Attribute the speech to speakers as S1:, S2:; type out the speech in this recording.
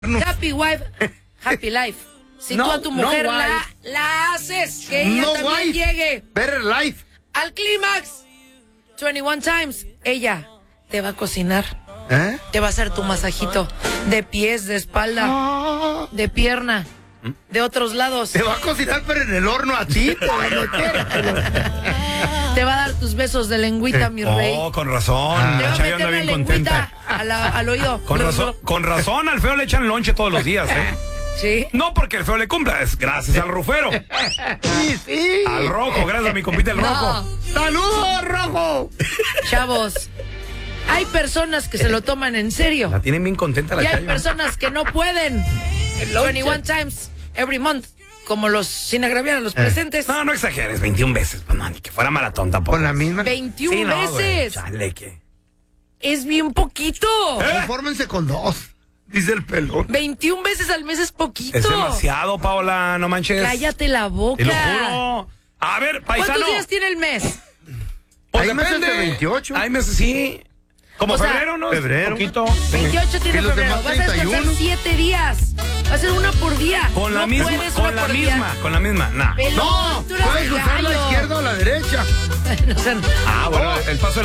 S1: Happy wife, happy life. Si tú a tu mujer la haces, que ella también llegue
S2: Better life
S1: al clímax 21 times, ella te va a cocinar. Te va a hacer tu masajito de pies, de espalda, de pierna, de otros lados.
S2: Te va a cocinar, pero en el horno a ti te va a meter.
S1: Te va a dar tus besos de lengüita, mi rey.
S3: Oh, con razón.
S1: Te va a
S3: Chayo
S1: meter
S3: anda
S1: la
S3: bien
S1: lengüita
S3: contenta.
S1: al oído.
S3: Con razón, al feo le echan lonche todos los días, ¿eh?
S1: Sí.
S3: No porque el feo le cumpla, es gracias al rufero.
S2: Sí.
S3: Al rojo, gracias a mi compita el rojo.
S2: ¡Saludos, rojo!
S1: Chavos, hay personas que se lo toman en serio.
S3: La tienen bien contenta la
S1: Y hay
S3: Chayo.
S1: personas que no pueden. 21 times every month. Como los, sin agraviar a los presentes.
S3: No exageres, 21 veces. Pues no, ni que fuera maratón tampoco.
S2: Con la misma.
S1: 21
S3: Sí, no, güey.
S1: veces.
S3: Chale, ¿qué?
S1: Es bien poquito.
S2: Confórmense con 2, dice el pelón.
S1: 21 veces al mes es poquito.
S3: Es demasiado, Paola, no manches.
S1: Cállate la boca.
S3: Te lo juro. A ver, paisano.
S1: ¿Cuántos días tiene el mes?
S3: Pues
S2: Hay meses
S3: depende.
S2: de 28.
S3: Hay meses, sí. Como
S1: O sea,
S3: febrero, ¿no?
S2: febrero.
S3: Poquito.
S1: 28 tiene
S2: Y los
S1: febrero.
S2: demás
S1: Vas a descansar
S2: 31.
S1: 7 días. Va a ser una por día.
S3: Con la
S1: No
S3: misma,
S1: puedes
S3: con
S1: una
S3: la
S1: por
S3: misma,
S1: día.
S3: con la misma. Nah.
S1: Pelón,
S2: No,
S1: tú eres
S2: puedes usar la
S1: gallo.
S2: izquierda o la derecha.
S1: No sean-
S3: Ah, bueno, el paso de